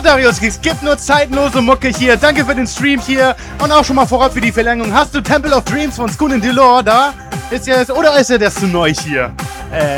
Darius, es gibt nur zeitlose Mucke hier. Danke für den Stream hier. Und auch schon mal vorab für die Verlängerung. Hast du Temple of Dreams von School and Delore da? Oder ist er das zu neu hier?